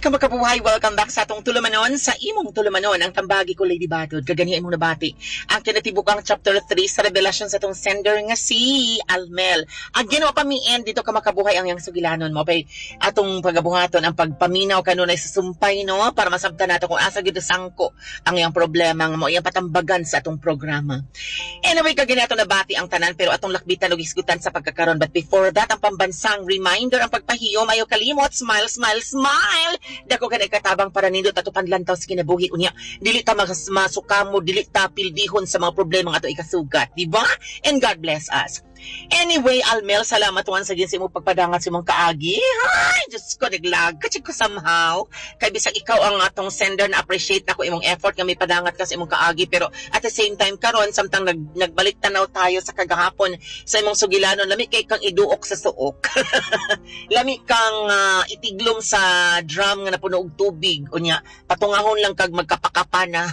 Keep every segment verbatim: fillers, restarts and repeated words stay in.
Kamakabuhay, welcome back sa atong tulumanon, sa imong tulumanon, ang tambagi ko Lady Batod, kagani imong nabati. Ang kinatibukang chapter three sa revelasyon sa atong sender nga si Almel. Again, wa pa mi-end dito kamakabuhay ang yang sugilanon mo. Pay atong pagabuhaton ang pagpaminaw kanunay sa sumpay, no? Para masabtan nato kung asa gyud sangko ang yang problema nga mo iyang patambagan sa atong programa. Anyway, kagani atong nabati ang tanan, pero atong lakbitan og isgutan sa pagkakaron. But before that, ang pambansang reminder, ang pagpahiyom, ayaw kalimot, smile, smile, smile! Dako ka na katabang para nindot at upanlantaw sa kinabuhi unya. Dili ta mas masukamo, dili ta pildihon sa mga problema nga ato ikasugat, di ba? And God bless us. Anyway, Almel, salamat once again sa imong pagpadangat sa imong kaagi. Ay, Diyos ko, naglag. Kachig ko somehow. Kaya bisag ikaw ang atong sender, na appreciate na ko imong effort nga may padangat ka sa imong kaagi. Pero at the same time, karon samtang nag, nagbalik tanaw tayo sa kagahapon sa imong sugilanon, lami kay kang iduok sa suok. Lami kang uh, itiglom sa drum nga napuno og tubig. Unya, patungahon lang kag magkapakapana.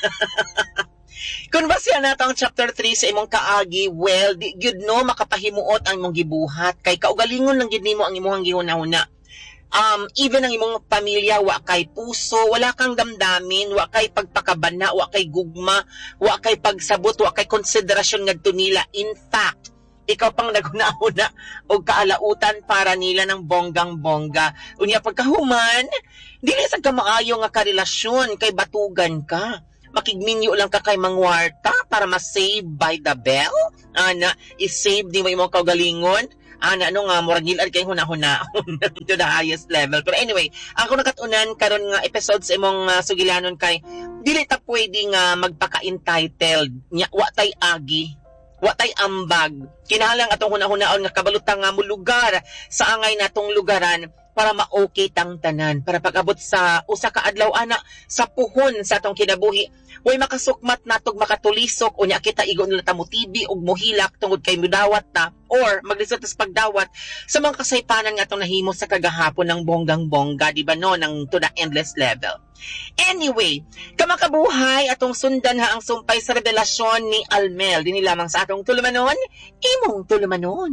Kung ba siya nato ang chapter three sa imong kaagi, well, di gyud no makapahimuot ang imong gibuhat kay kaugalingon lang gyud nimo ang imong gihuna-huna. Um, even ang imong pamilya, wa kay puso, wala kang damdamin, wa kay pagpakabana, wa kay gugma, wa kay pagsabot, wa kay konsiderasyon ngadto nila. In fact, ikaw pang naguna-una o kaalautan para nila ng bonggang-bongga. Unya pagkahuman, dili sa kamaayo nga karelasyon kay batugan ka. Makigminyo lang ka kay mangwarta para ma-save by the bell. Ana, is-save di mo imong kaugalingon. Ana, ano nga, muragilad kay huna-huna to the highest level. Pero anyway, ako nakatunan karon nga episode sa imong uh, sugilanon kay dili ta pwede nga magpaka-entitled. Nya, wa tay agi. Wa tay ambag. Kinahanglan atong huna-hunaon nga kabalutang nga mo lugar sa angay natong lugaran para ma-okay tang tanan, para pag-abot sa usa ka adlaw ana sa puhon sa atong kinabuhi, way makasukmat natog makatulisok unya kita igon nila ta mo T V ug mohilak tungod kay mudawat ta or maglisod sa pagdawat sa mga kasaypanan nga atong nahimo sa kagahapon ng bonggang-bongga, di ba no, ng to the endless level. Anyway, kamakabuhay atong sundan ha ang sumpay sa revelasyon ni Almel dinhi lamang sa atong tulumanon, imong tulumanon.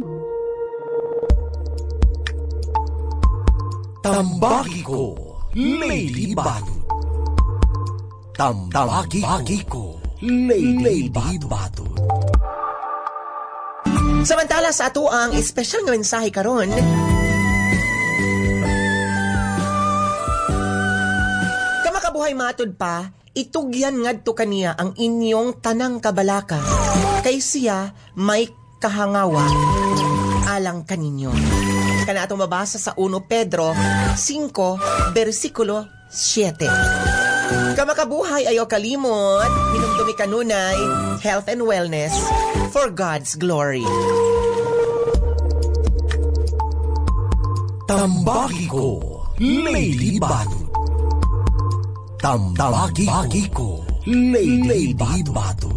Tambagi ko, Lady Batod. Tambagi ko, Lady Batod. Samantala sa ato ang espesyal nga mensahe karon, kamakabuhay matod pa, itugyan ngadto kaniya ang inyong tanang kabalaka, kay siya may kahangawa alang kaninyo. Kana atong mabasa sa First Pedro five, versikulo seven. Kamakabuhay, ayaw kalimot, hinumdumi kanunay, health and wellness for God's glory. Tambagi ko, Lady Batod. Tambagi ko, Lady Batod.